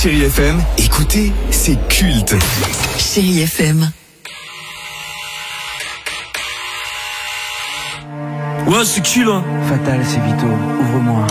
Chérie FM, écoutez, c'est culte. Chérie FM. Ouais, c'est qui là? Fatal, c'est Vito. Ouvre-moi.